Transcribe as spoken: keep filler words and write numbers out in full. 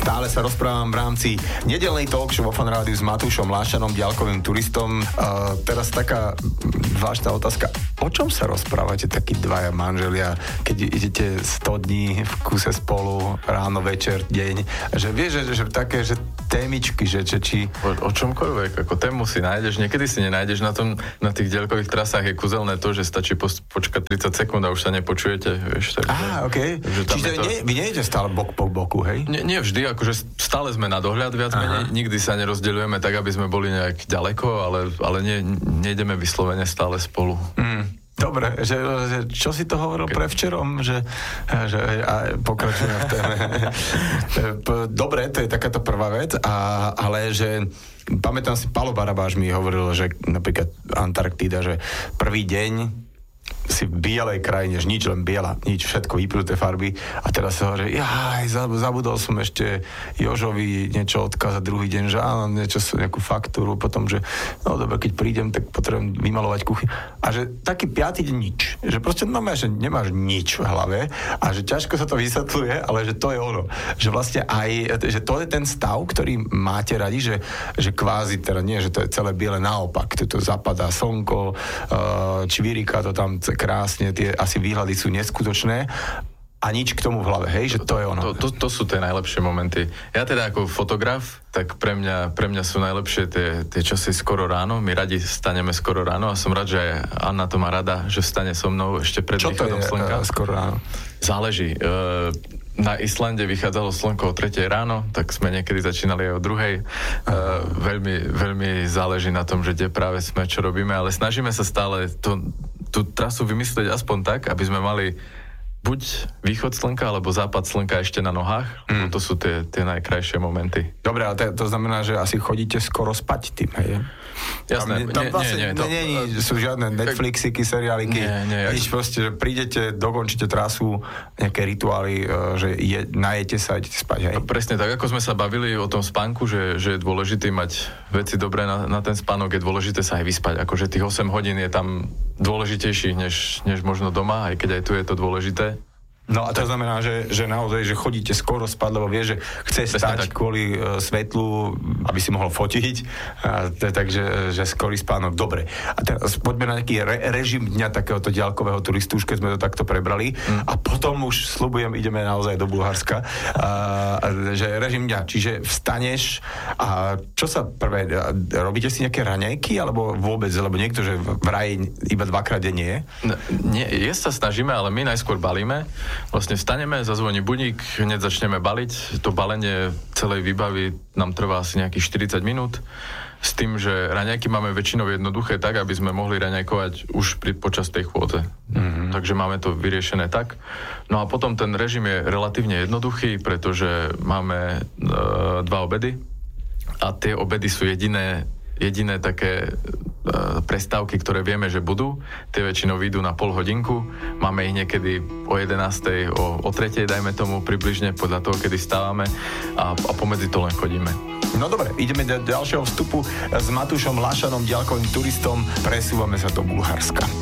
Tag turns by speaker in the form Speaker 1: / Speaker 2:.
Speaker 1: Stále sa rozprávam v rámci nedelnej talk show vo Fan Rádiu s Matúšom Lášanom, diaľkovým turistom. Uh, teraz taká vážna otázka. O čom sa rozprávate takí dvaja manželia, keď idete sto dní v kuse spolu, ráno, večer, deň? Že vieš, že, že také, že témičky, že, že či...
Speaker 2: O, o čomkoľvek, ako tému si nájdeš, niekedy si nenájdeš na tom, na tých diaľkových trasách je kúzelné to, že stačí pos, počkať tridsať sekúnd a už sa nepočujete, vieš. Takže,
Speaker 1: Á, okej. Okay. Čiže to... nie, vy nejdete stále bok po boku, hej?
Speaker 2: Nie, nie vždy, akože stále sme na dohľad viac menej, nikdy sa nerozdeľujeme tak, aby sme boli nejak ďaleko, ale, ale nie, nejdeme vyslovene stále spolu.
Speaker 1: Mm. Dobre, že, že čo si to hovoril okay. prevčerom, že, že a pokračujeme v téme. Dobre, to je takáto prvá vec, a, ale že pamätám si, Palo Barabáš mi hovoril, že napríklad Antarktída, že prvý deň si v bielej krajine, že nič, len biela, nič, všetko vypnuté farby a teraz sa hovorí, jaj, zabudol som ešte Jožovi niečo odkázať druhý deň, že áno, niečo, nejakú faktúru, potom, že no dobre, keď prídem, tak potrebujem vymalovať kuchyň. A že taký piatý deň nič. Že proste no, že nemáš nič v hlave a že ťažko sa to vysvetľuje, ale že to je ono. Že vlastne aj, že to je ten stav, ktorý máte radi, že, že kvázi, teda nie, že to je celé biele, naopak, tu zapadá slnko, čvirika to tam krásne, tie asi výhľady sú neskutočné a nič k tomu v hlave, hej, že to je ono.
Speaker 2: To, to, to sú tie najlepšie momenty. Ja teda ako fotograf, tak pre mňa, pre mňa sú najlepšie tie, tie časy skoro ráno. My radi staneme skoro ráno a som rád, že aj Anna to má rada, že vstane so mnou ešte pred východom slnka.
Speaker 1: Čo to je uh, skoro ráno?
Speaker 2: Záleží. Uh, na Islande vychádzalo slnko o tretej ráno, tak sme niekedy začínali aj o druhej. Uh, veľmi, veľmi záleží na tom, že kde práve sme, čo robíme, ale snažíme sa stále to, tú trasu vymyslieť aspoň tak, aby sme mali buď východ slnka, alebo západ slnka ešte na nohách. Mm. To sú tie, tie najkrajšie momenty.
Speaker 1: Dobre, ale to, to znamená, že asi chodíte skoro spať tým, hej?
Speaker 2: Jasné.
Speaker 1: Tam, tam nie, vlastne nie, nie, to, nie, nie, sú žiadne Netflixiky, seriáliky. Nie, nie. Nič proste, že prídete, dokončíte trasu, nejaké rituály, že je, najete sa a idete spať, hej?
Speaker 2: Presne tak, ako sme sa bavili o tom spánku, že, že je dôležité mať veci dobré na, na ten spánok, je dôležité sa aj vyspať. Akože tých osem hodín je tam dôležitejších, než, než možno doma, aj keď aj tu je to dôležité.
Speaker 1: No a to znamená, že, že naozaj, že chodíte skoro spať, lebo vie, že chce stať kvôli uh, svetlu, aby si mohol fotiť, a t- takže že skorý spánok. Dobre. A teraz poďme na nejaký re- režim dňa takéhoto diaľkového turistu, už keď sme to takto prebrali. Mm. A potom už, sľubujem, ideme naozaj do Bulharska. Uh, že režim dňa, čiže vstaneš a čo sa prvé, robíte si nejaké raňajky, alebo vôbec, lebo niekto, že vraj iba dvakrát denne je?
Speaker 2: No, nie, jesť sa snažíme, ale my najskôr balíme. Vlastne vstaneme, zazvoní budík, hneď začneme baliť. To balenie celej výbavy nám trvá asi nejakých štyridsať minút. S tým, že raňajky máme väčšinou jednoduché tak, aby sme mohli raňajkovať už pri, počas tej chôdze. Mm-hmm. Takže máme to vyriešené tak. No a potom ten režim je relatívne jednoduchý, pretože máme e, dva obedy a tie obedy sú jediné jediné také e, prestávky, ktoré vieme, že budú. Tie väčšinou vyjdú na pol hodinku. Máme ich niekedy o jedenástej, o, o tretej, dajme tomu približne, podľa toho, kedy stávame a, a pomedzi to len chodíme.
Speaker 1: No dobre, ideme do ďalšieho vstupu s Matúšom Lášanom, diaľkovým turistom. Presúvame sa do Bulharska.